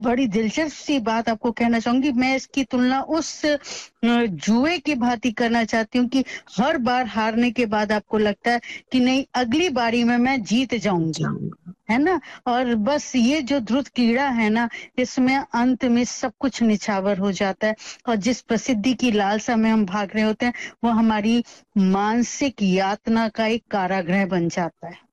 बड़ी दिलचस्प सी बात आपको कहना चाहूंगी। मैं इसकी तुलना उस जुए की भांति करना चाहती हूँ कि हर बार हारने के बाद आपको लगता है कि नहीं, अगली बारी में मैं जीत जाऊंगी, जाऊंगा। है ना। और बस ये जो ध्रुव कीड़ा है ना, इसमें अंत में सब कुछ निछावर हो जाता है। और जिस प्रसिद्धि की लालसा में हम भाग रहे होते हैं, वो हमारी मानसिक यातना का एक कारागृह बन जाता है।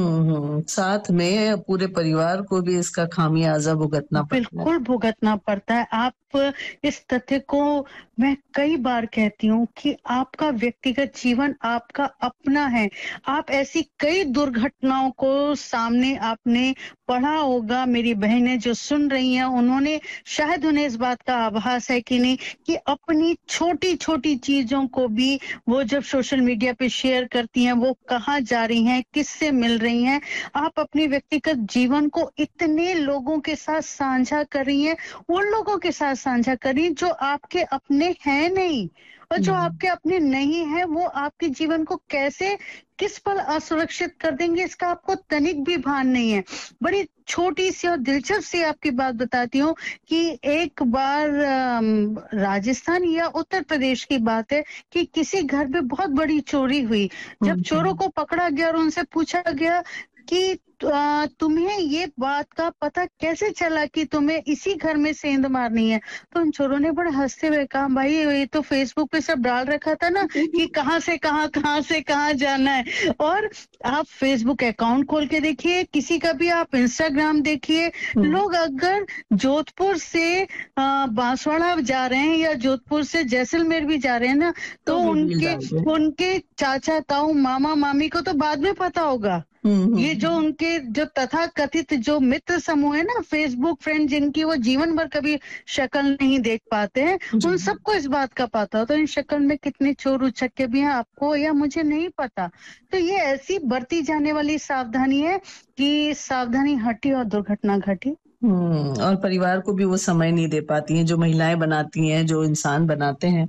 साथ में पूरे परिवार को भी इसका खामियाजा भुगतना पड़ता है। बिल्कुल भुगतना पड़ता है। आप इस तथ्य को मैं कई बार कहती हूँ कि आपका व्यक्तिगत जीवन आपका अपना है। आप ऐसी कई दुर्घटनाओं को सामने आपने पढ़ा होगा, मेरी बहनें जो सुन रही हैं उन्होंने शायद, उन्हें इस बात का आभास है कि नहीं, कि अपनी छोटी छोटी चीजों को भी वो जब सोशल मीडिया पे शेयर करती हैं, वो कहाँ जा रही हैं, किससे मिल रही हैं। आप अपने व्यक्तिगत जीवन को इतने लोगों के साथ साझा कर रही हैं, उन लोगों के साथ साझा कर रही हैं जो आपके अपने हैं नहीं, और जो आपके अपने नहीं है वो आपके जीवन को कैसे, किस पल असुरक्षित कर देंगे, इसका आपको तनिक भी भान नहीं है। बड़ी छोटी सी और दिलचस्प सी आपकी बात बताती हूँ कि एक बार राजस्थान या उत्तर प्रदेश की बात है कि किसी घर में बहुत बड़ी चोरी हुई। जब चोरों को पकड़ा गया और उनसे पूछा गया कि तुम्हें ये बात का पता कैसे चला कि तुम्हें इसी घर में सेंध मारनी है, तो उन चोरों ने बड़े हंसते हुए कहा, भाई ये तो फेसबुक पे सब डाल रखा था ना कि कहाँ से कहाँ जाना है। और आप फेसबुक अकाउंट खोल के देखिए, किसी का भी आप इंस्टाग्राम देखिए, लोग अगर जोधपुर से बांसवाड़ा जा रहे हैं या जोधपुर से जैसलमेर भी जा रहे हैं ना, तो उनके चाचा ताऊ मामा मामी को तो बाद में पता होगा। ये जो उनके जो तथा कथित जो मित्र समूह है ना, फेसबुक फ्रेंड, जिनकी वो जीवन भर कभी शक्ल नहीं देख पाते हैं, उन सबको इस बात का पता हो। तो इन शक्ल में कितने चोर उचक्के भी हैं, आपको या मुझे नहीं पता। तो ये ऐसी बढ़ती जाने वाली सावधानी है कि सावधानी हटी और दुर्घटना घटी। और परिवार को भी वो समय नहीं दे पाती हैं, जो महिलाएं बनाती हैं, जो इंसान बनाते हैं।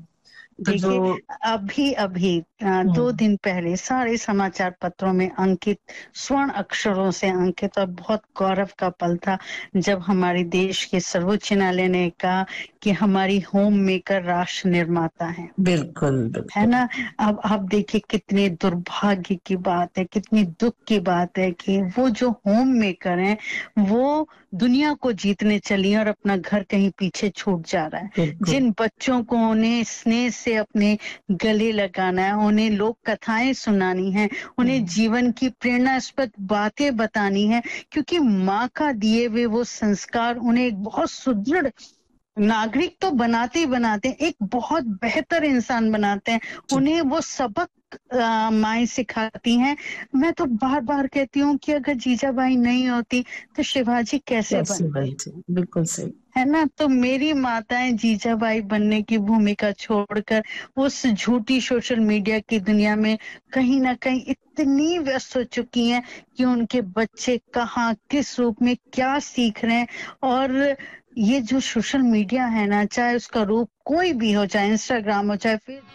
देखिए अभी 2 दिन पहले सारे समाचार पत्रों में अंकित, स्वर्ण अक्षरों से अंकित, और बहुत गौरव का पल था जब हमारे देश के सर्वोच्च न्यायालय ने कहा कि हमारी होम मेकर राष्ट्र निर्माता है। बिल्कुल है ना। अब आप देखिए कितने दुर्भाग्य की बात है, कितनी दुख की बात है कि वो जो होम मेकर हैं वो दुनिया को जीतने चली और अपना घर कहीं पीछे छूट जा रहा है। जिन बच्चों को उन्हें स्नेह से अपने गले लगाना है, उन्हें लोक कथाएं सुनानी है, उन्हें जीवन की प्रेरणास्पद बातें बतानी है, क्योंकि माँ का दिए हुए वो संस्कार उन्हें एक बहुत सुदृढ़ नागरिक तो बनाते ही बनाते हैं, एक बहुत बेहतर इंसान बनाते हैं। उन्हें वो सबक माएं सिखाती हैं। मैं तो बार बार कहती हूँ कि अगर जीजाबाई नहीं होती तो शिवाजी कैसे बनते। बिल्कुल सही है ना। तो मेरी माताएं जीजाबाई बनने की भूमिका छोड़कर उस झूठी सोशल मीडिया की दुनिया में कहीं ना कहीं इतनी व्यस्त हो चुकी हैं कि उनके बच्चे कहाँ किस रूप में क्या सीख रहे हैं। और ये जो सोशल मीडिया है ना, चाहे उसका रूप कोई भी हो, चाहे इंस्टाग्राम हो, चाहे फेसबुक,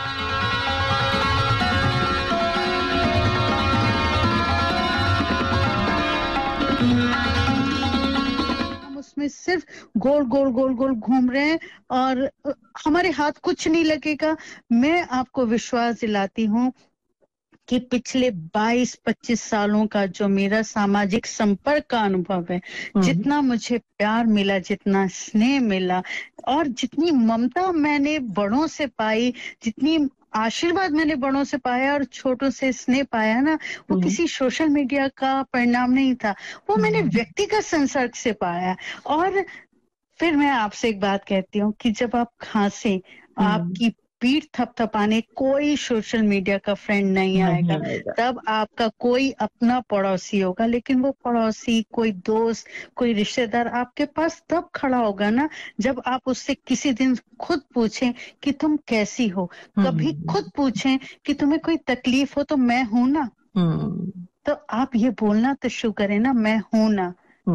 हम उसमें सिर्फ गोल गोल गोल गोल घूम रहे हैं और हमारे हाथ कुछ नहीं लगेगा। मैं आपको विश्वास दिलाती हूँ कि पिछले 22-25 सालों का जो मेरा सामाजिक संपर्क का अनुभव है, जितना मुझे प्यार मिला, जितना स्नेह मिला, और जितनी ममता मैंने बड़ों से पाई, जितनी आशीर्वाद मैंने बड़ों से पाया और छोटों से स्नेह पाया ना, वो किसी सोशल मीडिया का परिणाम नहीं था, वो मैंने व्यक्तिगत संसर्ग से पाया। और फिर मैं आपसे एक बात कहती हूँ कि जब आप खांसे, आपकी पीठ थपथपाने कोई सोशल मीडिया का फ्रेंड नहीं आएगा, तब आपका कोई अपना पड़ोसी होगा। लेकिन वो पड़ोसी, कोई दोस्त, कोई रिश्तेदार आपके पास तब खड़ा होगा ना, जब आप उससे किसी दिन खुद पूछें कि तुम कैसी हो, कभी खुद पूछें कि तुम्हें कोई तकलीफ हो तो मैं हूं ना। तो आप ये बोलना तो शुरू करें ना, मैं हूं ना।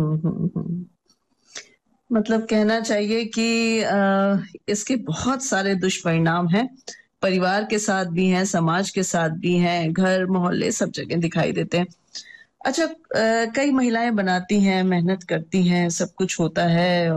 मतलब कहना चाहिए कि इसके बहुत सारे दुष्परिणाम हैं, परिवार के साथ भी हैं, समाज के साथ भी हैं, घर मोहल्ले सब जगह दिखाई देते हैं। अच्छा, कई महिलाएं बनाती हैं, मेहनत करती हैं, सब कुछ होता है